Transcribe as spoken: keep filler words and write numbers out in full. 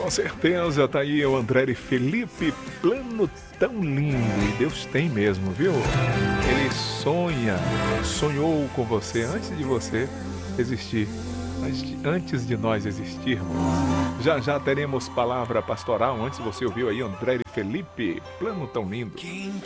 Com certeza, tá aí o André e Felipe, plano tão lindo, e Deus tem mesmo, viu? Ele sonha, sonhou com você antes de você existir, antes de, antes de nós existirmos. Já já teremos palavra pastoral, antes você ouviu aí André e Felipe, plano tão lindo.